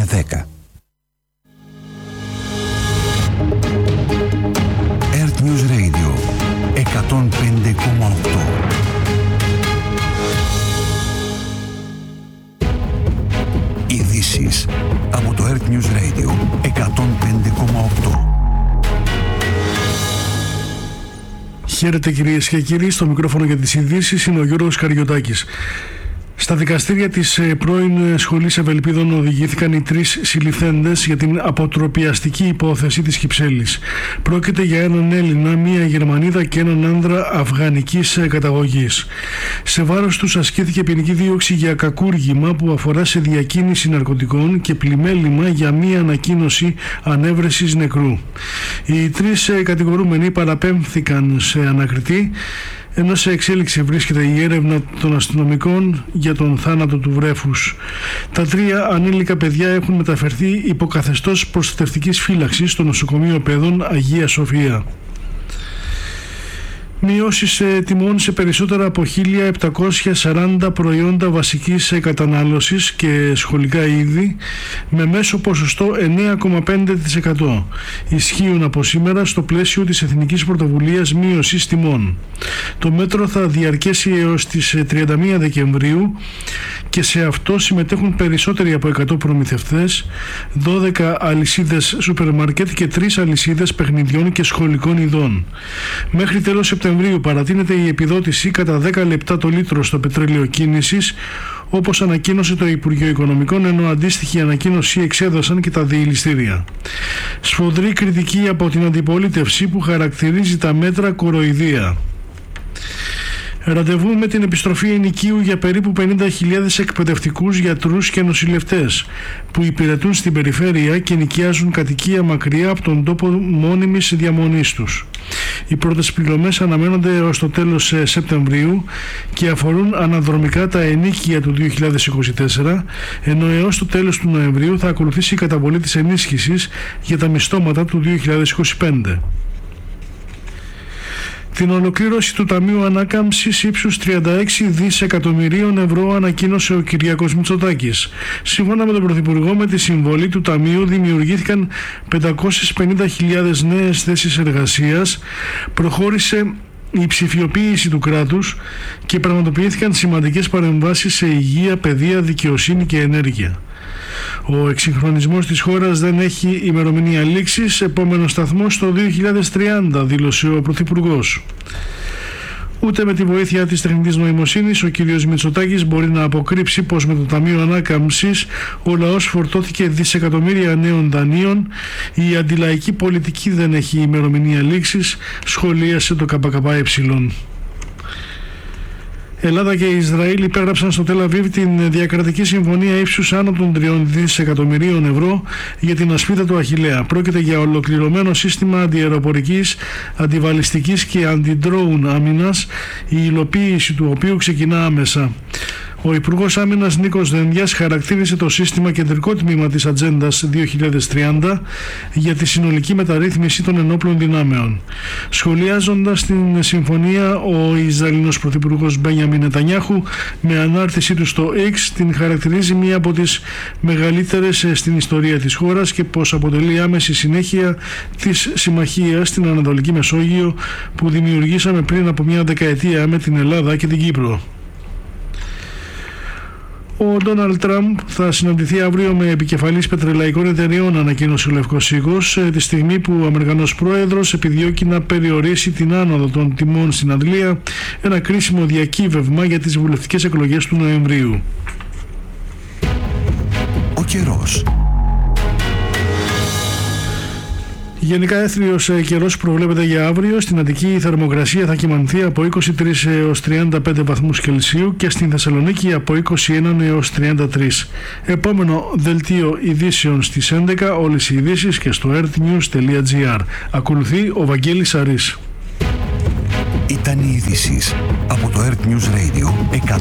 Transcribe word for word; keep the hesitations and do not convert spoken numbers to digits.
δέκα. Earth News Radio εκατόν πέντε κόμμα οκτώ. Ειδήσεις από το Earth News Radio εκατόν πέντε κόμμα οκτώ. Χαίρετε κυρίες και κύριοι, στο μικρόφωνο για τις ειδήσεις είναι ο Γιώργος Καριωτάκης. Στα δικαστήρια της πρώην Σχολής Ευελπίδων οδηγήθηκαν οι τρεις συλληφθέντες για την αποτροπιαστική υπόθεση της Κυψέλης. Πρόκειται για έναν Έλληνα, μία Γερμανίδα και έναν άνδρα αφγανικής καταγωγής. Σε βάρος τους ασκήθηκε ποινική δίωξη για κακούργημα που αφορά σε διακίνηση ναρκωτικών και πλημέλημα για μία ανακοίνωση ανέβρεσης νεκρού. Οι τρεις κατηγορούμενοι παραπέμφθηκαν σε ανακριτή, ενώ σε εξέλιξη βρίσκεται η έρευνα των αστυνομικών για τον θάνατο του βρέφους. Τα τρία ανήλικα παιδιά έχουν μεταφερθεί υπό καθεστώς προστατευτικής φύλαξης στο νοσοκομείο παιδών Αγία Σοφία. Μειώσεις τιμών σε περισσότερα από χίλια επτακόσια σαράντα προϊόντα βασικής κατανάλωσης και σχολικά είδη με μέσο ποσοστό εννέα κόμμα πέντε τοις εκατό ισχύουν από σήμερα στο πλαίσιο της Εθνικής Πρωτοβουλίας Μείωσης Τιμών. Το μέτρο θα διαρκέσει έως τις τριάντα μία Δεκεμβρίου και σε αυτό συμμετέχουν περισσότεροι από εκατό προμηθευτές, δώδεκα αλυσίδες σούπερ μάρκετ και τρεις αλυσίδες παιχνιδιών και σχολικών ειδών. Μέχρι τέλος Σεπτεμβρίου παρατείνεται η επιδότηση κατά δέκα λεπτά το λίτρο στο πετρέλαιο κίνησης, όπως ανακοίνωσε το Υπουργείο Οικονομικών, ενώ αντίστοιχη ανακοίνωση εξέδωσαν και τα διελιστήρια. Σφοδρή κριτική από την αντιπολίτευση που χαρακτηρίζει τα μέτρα κοροϊδία. Ραντεβού με την επιστροφή ενοικίου για περίπου πενήντα χιλιάδες εκπαιδευτικούς, γιατρούς και νοσηλευτές που υπηρετούν στην περιφέρεια και νοικιάζουν κατοικία μακριά από τον τόπο μόνιμης διαμονής τους. Οι πρώτες πληρωμές αναμένονται έως το τέλος Σεπτεμβρίου και αφορούν αναδρομικά τα ενοίκια του δύο χιλιάδες είκοσι τέσσερα, ενώ έως το τέλος του Νοεμβρίου θα ακολουθήσει η καταβολή της ενίσχυσης για τα μισθώματα του δύο χιλιάδες είκοσι πέντε. Την ολοκλήρωση του Ταμείου Ανάκαμψης ύψους τριάντα έξι δισεκατομμυρίων ευρώ ανακοίνωσε ο Κυριάκος Μητσοτάκης. Σύμφωνα με τον Πρωθυπουργό, με τη συμβολή του Ταμείου δημιουργήθηκαν πεντακόσιες πενήντα χιλιάδες νέες θέσεις εργασίας, προχώρησε η ψηφιοποίηση του κράτους και πραγματοποιήθηκαν σημαντικές παρεμβάσεις σε υγεία, παιδεία, δικαιοσύνη και ενέργεια. Ο εξυγχρονισμός της χώρας δεν έχει ημερομηνία λήξης, επόμενο σταθμός το δύο χιλιάδες τριάντα, δήλωσε ο Πρωθυπουργός. Ούτε με τη βοήθεια της τεχνητής νοημοσύνης ο κ. Μητσοτάκης μπορεί να αποκρύψει πως με το Ταμείο Ανάκαμψης ο λαός φορτώθηκε δισεκατομμύρια νέων δανείων, η αντιλαϊκή πολιτική δεν έχει ημερομηνία λήξης, σχολίασε το ΚΚΕ. Ελλάδα και Ισραήλ υπέγραψαν στο Τελ Αβίβ την διακρατική συμφωνία ύψους άνω των τριών δισεκατομμυρίων ευρώ για την ασπίδα του Αχιλλέα. Πρόκειται για ολοκληρωμένο σύστημα αντιαεροπορικής, αντιβαλιστικής και αντιντρόουν άμυνας, η υλοποίηση του οποίου ξεκινά άμεσα. Ο Υπουργός Άμυνας Νίκος Δένδιας χαρακτήρισε το σύστημα κεντρικό τμήμα της Ατζέντας δύο χιλιάδες τριάντα για τη συνολική μεταρρύθμιση των ενόπλων δυνάμεων. Σχολιάζοντας την συμφωνία, ο Ισραηλινός Πρωθυπουργός Μπένιαμιν Νετανιάχου με ανάρτησή του στο X την χαρακτηρίζει μία από τις μεγαλύτερες στην ιστορία της χώρας και πως αποτελεί άμεση συνέχεια της συμμαχίας στην Ανατολική Μεσόγειο που δημιουργήσαμε πριν από μια δεκαετία με την Ελλάδα και την Κύπρο. Ο Ντόναλντ Τραμπ θα συναντηθεί αύριο με επικεφαλής πετρελαϊκών εταιρεών, ανακοίνωσε ο Λευκός Οίκος, τη στιγμή που ο Αμερικανός Πρόεδρος επιδιώκει να περιορίσει την άνοδο των τιμών στην Αγγλία, ένα κρίσιμο διακύβευμα για τις βουλευτικές εκλογές του Νοεμβρίου. Ο καιρός. Γενικά έθριος καιρός προβλέπεται για αύριο. Στην Αττική η θερμοκρασία θα κυμανθεί από είκοσι τρεις έως τριάντα πέντε βαθμούς Κελσίου και στην Θεσσαλονίκη από είκοσι ένα έως τριάντα τρία. Επόμενο δελτίο ειδήσεων στις έντεκα, όλες οι ειδήσεις και στο earthnews τελεία gr. Ακολουθεί ο Βαγγέλης Αρής. Ήταν οι ειδήσεις από το Earth News Radio εκατόν.